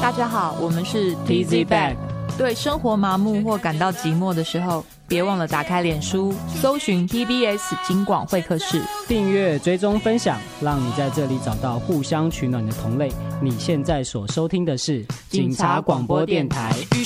大家好，我们是 TZ Bag。 对生活麻木或感到寂寞的时候，别忘了打开脸书，搜寻 TBS 警广会客室， 订阅、追踪、分享，让你在这里找到互相取暖的同类。你现在所收听的是警察广播电台。